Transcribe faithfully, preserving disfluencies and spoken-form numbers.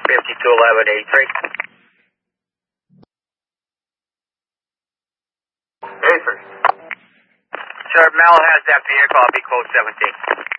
fifty-two eleven eighty-three. eighty-three. Sir, Mel has that vehicle. I'll be close seventeen.